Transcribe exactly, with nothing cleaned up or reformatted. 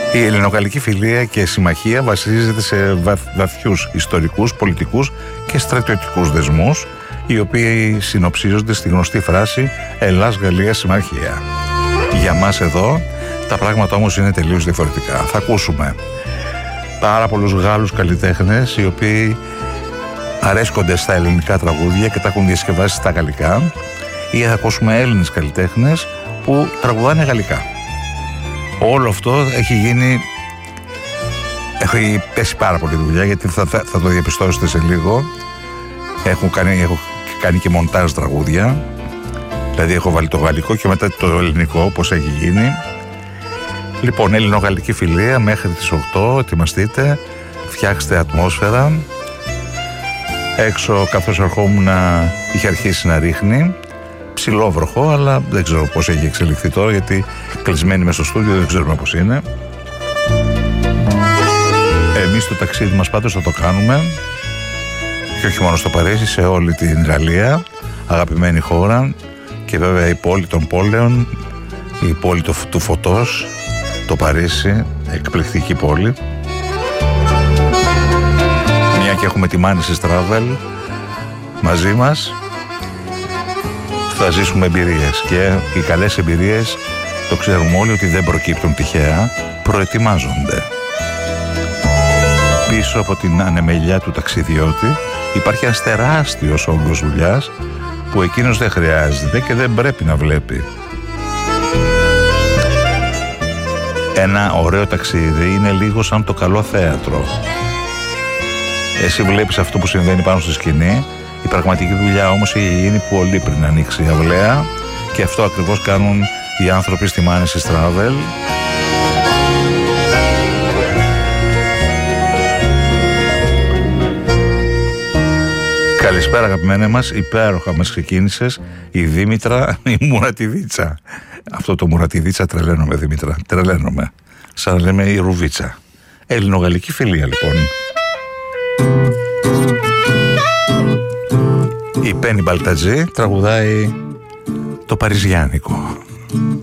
Η ελληνογαλλική φιλία και συμμαχία βασίζεται σε βαθ, βαθιούς ιστορικούς, πολιτικούς και στρατιωτικούς δεσμούς, οι οποίοι συνοψίζονται στη γνωστή φράση «Ελλάς-Γαλλία συμμαχία». Για μας εδώ τα πράγματα όμως είναι τελείως διαφορετικά. Θα ακούσουμε πάρα πολλούς Γάλλους καλλιτέχνες οι οποίοι αρέσκονται στα ελληνικά τραγούδια και τα έχουν διασκευάσει στα γαλλικά, ή θα ακούσουμε Έλληνες καλλιτέχνες που τραγουδάνε γαλλικά. Όλο αυτό έχει γίνει, έχει πέσει πάρα πολύ δουλειά, γιατί θα, θα, θα το διαπιστώσετε σε λίγο. Έχω κάνει, έχω κάνει και μοντάζ τραγούδια, δηλαδή έχω βάλει το γαλλικό και μετά το ελληνικό, όπως έχει γίνει. Λοιπόν, ελληνογαλλική φιλία μέχρι τις οκτώ, ετοιμαστείτε, φτιάξτε ατμόσφαιρα. Έξω, καθώς ερχόμουν, είχε αρχίσει να ρίχνει ψηλόβροχο, αλλά δεν ξέρω πώς έχει εξελιχθεί τώρα, γιατί κλεισμένοι μες στο στούντιο δεν ξέρουμε πώς είναι. Εμείς το ταξίδι μας πάντως θα το κάνουμε, και όχι μόνο στο Παρίσι, σε όλη την Γαλλία, αγαπημένη χώρα, και βέβαια η πόλη των πόλεων, η πόλη του, του φωτός, το Παρίσι, εκπληκτική πόλη. Μια και έχουμε τη Μάνησης Travel μαζί μας, θα ζήσουμε εμπειρίες, και οι καλές εμπειρίες, το ξέρουμε όλοι, ότι δεν προκύπτουν τυχαία, προετοιμάζονται. Πίσω από την ανεμελιά του ταξιδιώτη υπάρχει ένας τεράστιος όγκος δουλειάς που εκείνος δεν χρειάζεται και δεν πρέπει να βλέπει. Ένα ωραίο ταξίδι είναι λίγο σαν το καλό θέατρο. Εσύ βλέπεις αυτό που συμβαίνει πάνω στη σκηνή. Η πραγματική δουλειά όμως έχει γίνει πολύ πριν ανοίξει η αυλαία, και αυτό ακριβώς κάνουν οι άνθρωποι στη Μάνησης Travel. Καλησπέρα αγαπημένε μας, υπέροχα μας ξεκίνησες η Δήμητρα, η Μουρατιδίτσα. Αυτό το Μουρατιδίτσα τρελαίνομαι, Δήμητρα, τρελαίνομαι. Σαν να λέμε η Ρουβίτσα. Ελληνογαλλική φιλία λοιπόν. Η Πέννη Μπαλτατζή τραγουδάει το Παριζιάνικο.